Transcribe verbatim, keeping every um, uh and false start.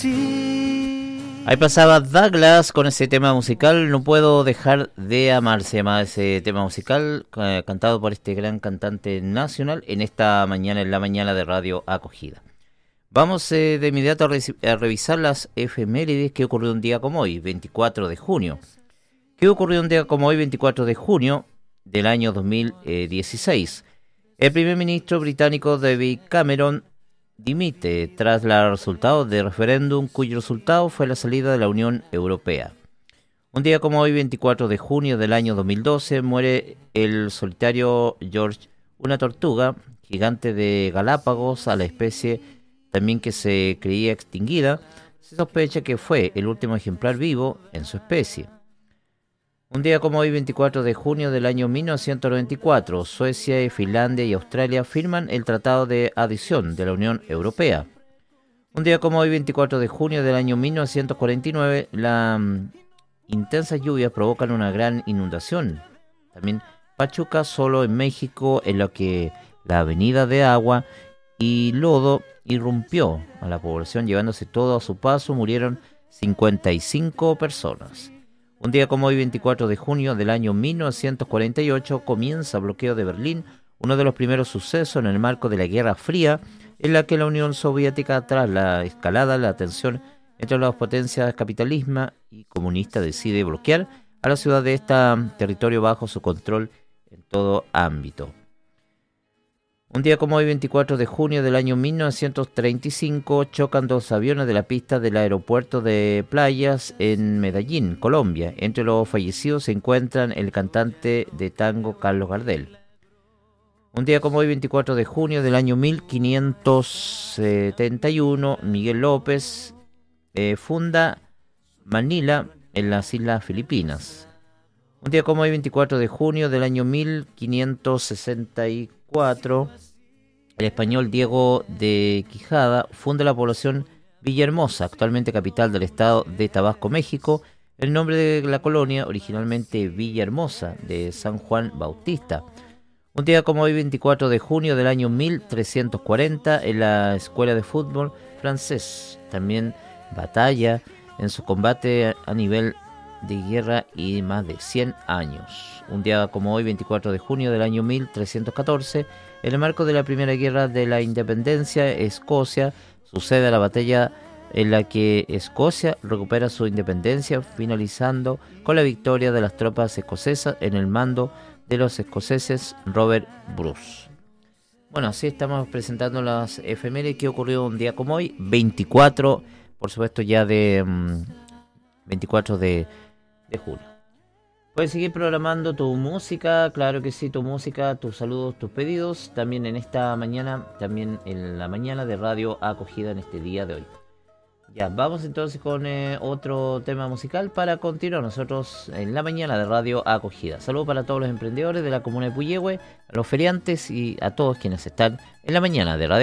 Ahí pasaba Douglas con ese tema musical, No puedo dejar de amar, se llama ese tema musical, eh, cantado por este gran cantante nacional en esta mañana, en la mañana de Radio Acogida. Vamos eh, de inmediato a, re- a revisar las efemérides que ocurrió un día como hoy, veinticuatro de junio. ¿Qué ocurrió un día como hoy, veinticuatro de junio del año dos mil dieciséis? El primer ministro británico David Cameron dimite tras los resultados del referéndum cuyo resultado fue la salida de la Unión Europea. Un día como hoy, veinticuatro de junio del año dos mil doce, muere el solitario George, una tortuga gigante de Galápagos, a la especie también que se creía extinguida. Se sospecha que fue el último ejemplar vivo en su especie. Un día como hoy, veinticuatro de junio del año mil novecientos noventa y cuatro, Suecia, Finlandia y Australia firman el Tratado de Adhesión de la Unión Europea. Un día como hoy, veinticuatro de junio del año mil novecientos cuarenta y nueve, las um, intensas lluvias provocan una gran inundación. También Pachuca, solo en México, en lo que la avenida de agua y lodo irrumpió a la población, llevándose todo a su paso. Murieron cincuenta y cinco personas. Un día como hoy, veinticuatro de junio del año mil novecientos cuarenta y ocho, comienza el bloqueo de Berlín, uno de los primeros sucesos en el marco de la Guerra Fría, en la que la Unión Soviética, tras la escalada de la tensión entre las potencias capitalismo y comunista, decide bloquear a la ciudad de este territorio bajo su control en todo ámbito. Un día como hoy, veinticuatro de junio del año mil novecientos treinta y cinco, chocan dos aviones de la pista del aeropuerto de Playas en Medellín, Colombia. Entre los fallecidos se encuentran el cantante de tango Carlos Gardel. Un día como hoy, veinticuatro de junio del año mil quinientos setenta y uno, Miguel López eh, funda Manila en las Islas Filipinas. Un día como hoy, veinticuatro de junio del año mil quinientos sesenta y cuatro, el español Diego de Quijada funda la población Villahermosa, actualmente capital del estado de Tabasco, México. El nombre de la colonia, originalmente Villahermosa, de San Juan Bautista. Un día como hoy, veinticuatro de junio del año mil trescientos cuarenta, en la escuela de fútbol francés, también batalla en su combate a nivel de guerra y más de cien años. Un día como hoy, veinticuatro de junio del año mil trescientos catorce, en el marco de la Primera Guerra de la Independencia, Escocia, sucede la batalla en la que Escocia recupera su independencia, finalizando con la victoria de las tropas escocesas en el mando de los escoceses Robert Bruce. Bueno, así estamos presentando las efemérides que ocurrió un día como hoy, veinticuatro, por supuesto ya de um, veinticuatro de, de junio. Puedes seguir programando tu música, claro que sí, tu música, tus saludos, tus pedidos, también en esta mañana, también en la mañana de Radio Acogida en este día de hoy. Ya, vamos entonces con eh, otro tema musical para continuar nosotros en la mañana de Radio Acogida. Saludos para todos los emprendedores de la comuna de Puyehue, a los feriantes y a todos quienes están en la mañana de Radio